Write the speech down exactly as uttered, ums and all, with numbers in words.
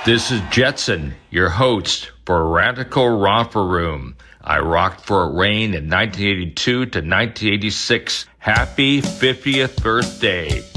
This is Jetson, your host for Radical Romper Room. I rocked Fort Wayne in nineteen eighty-two to nineteen eighty-six. Happy fiftieth birthday.